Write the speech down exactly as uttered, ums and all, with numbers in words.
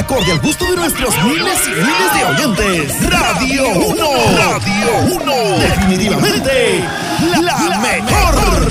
acorde al gusto de nuestros miles y miles de oyentes. Radio uno. Radio uno. Definitivamente la, la mejor.